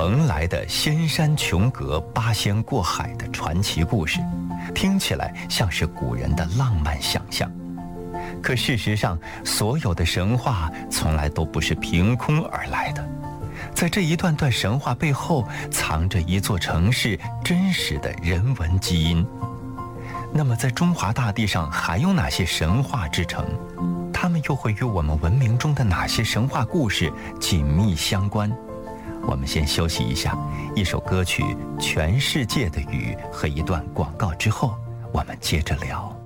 蓬莱的仙山琼阁、八仙过海的传奇故事，听起来像是古人的浪漫想象。可事实上，所有的神话从来都不是凭空而来的，在这一段段神话背后，藏着一座城市真实的人文基因。那么在中华大地上还有哪些神话之城？它们又会与我们文明中的哪些神话故事紧密相关？我们先休息一下，一首歌曲《全世界的雨》和一段广告之后，我们接着聊。